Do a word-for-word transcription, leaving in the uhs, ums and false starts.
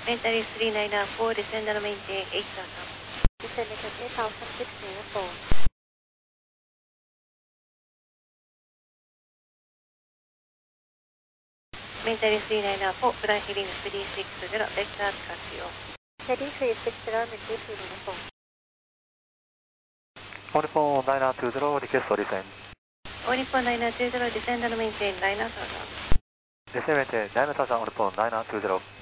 Mentally three nine four, descend and maintain eight thousand. Descend at eight thousand, six zero four. Mentally three nine four, fly heading three six zero, vector Casio. Heading three six zero, maintain three nine four. Onipon nine two zero, request for descend. Onipon nine two zero, descend and maintain nine thousand. Descend maintain nine thousand, Onipon nine two zero.